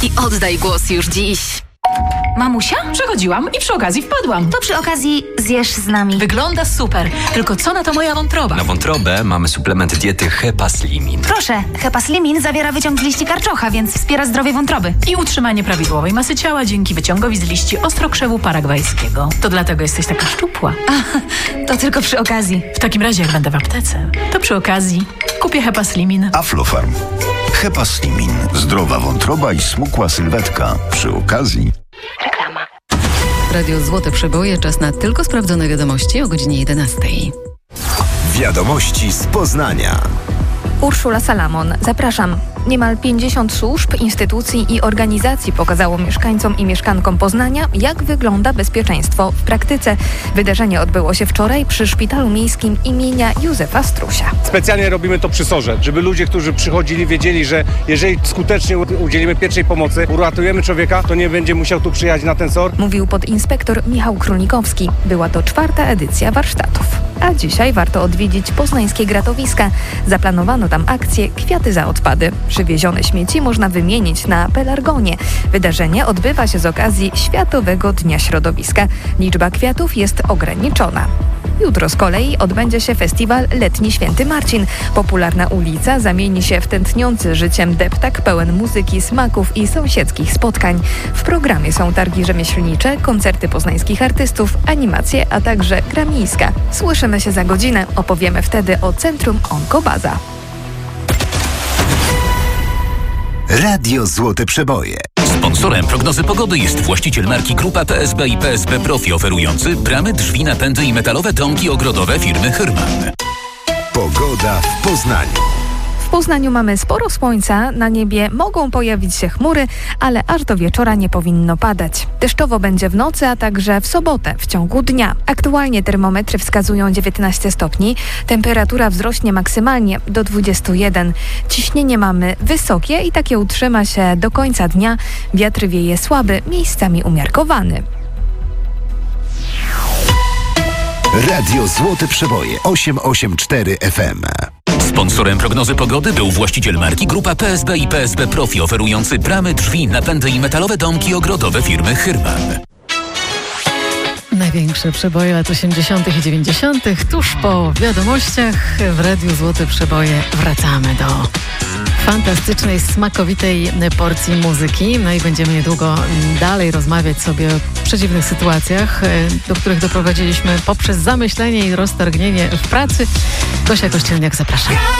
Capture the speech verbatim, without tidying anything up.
i oddaj głos już dziś. Mamusia? Przechodziłam i przy okazji wpadłam. To przy okazji zjesz z nami. Wygląda super, tylko co na to moja wątroba? Na wątrobę mamy suplement diety Hepaslimin. Proszę, Hepaslimin zawiera wyciąg z liści karczocha, więc wspiera zdrowie wątroby. I utrzymanie prawidłowej masy ciała dzięki wyciągowi z liści ostrokrzewu paragwajskiego. To dlatego jesteś taka szczupła. A, to tylko przy okazji. W takim razie jak będę w aptece, to przy okazji kupię Hepaslimin. Aflofarm. Hepaslimin. Zdrowa wątroba i smukła sylwetka. Przy okazji. Reklama. Radio Złote Przeboje, czas na tylko sprawdzone wiadomości o godzinie jedenastej. Wiadomości z Poznania. Urszula Salamon. Zapraszam. Niemal pięćdziesiąt służb, instytucji i organizacji pokazało mieszkańcom i mieszkankom Poznania, jak wygląda bezpieczeństwo w praktyce. Wydarzenie odbyło się wczoraj przy Szpitalu Miejskim imienia Józefa Strusia. Specjalnie robimy to przy sorze, żeby ludzie, którzy przychodzili, wiedzieli, że jeżeli skutecznie udzielimy pierwszej pomocy, uratujemy człowieka, to nie będzie musiał tu przyjechać na ten sor. Mówił podinspektor Michał Królikowski. Była to czwarta edycja warsztatów. A dzisiaj warto odwiedzić poznańskie gratowiska. Zaplanowano tam akcję Kwiaty za odpady. Przywiezione śmieci można wymienić na pelargonie. Wydarzenie odbywa się z okazji Światowego Dnia Środowiska. Liczba kwiatów jest ograniczona. Jutro z kolei odbędzie się festiwal Letni Święty Marcin. Popularna ulica zamieni się w tętniący życiem deptak pełen muzyki, smaków i sąsiedzkich spotkań. W programie są targi rzemieślnicze, koncerty poznańskich artystów, animacje, a także gra miejska. Słyszymy się za godzinę. Opowiemy wtedy o Centrum Onkobaza. Radio Złote Przeboje. Sponsorem prognozy pogody jest właściciel marki Grupa P S B i P S B Profi, oferujący bramy, drzwi, napędy i metalowe domki ogrodowe firmy Hyrman. Pogoda w Poznaniu. W Poznaniu mamy sporo słońca, na niebie mogą pojawić się chmury, ale aż do wieczora nie powinno padać. Deszczowo będzie w nocy, a także w sobotę, w ciągu dnia. Aktualnie termometry wskazują dziewiętnaście stopni, temperatura wzrośnie maksymalnie do dwudziestu jeden. Ciśnienie mamy wysokie i takie utrzyma się do końca dnia. Wiatr wieje słaby, miejscami umiarkowany. Radio Złote Przeboje osiem osiem cztery F M. Sponsorem prognozy pogody był właściciel marki Grupa P S B i P S B Profi, oferujący bramy, drzwi, napędy i metalowe domki ogrodowe firmy Hyrman. Największe przeboje lat osiemdziesiątych i dziewięćdziesiątych. Tuż po wiadomościach w Radiu Złote Przeboje wracamy do fantastycznej, smakowitej porcji muzyki. No i będziemy niedługo dalej rozmawiać sobie o przeciwnych sytuacjach, do których doprowadziliśmy poprzez zamyślenie i roztargnienie w pracy. Gosia Kościelniak, zapraszam.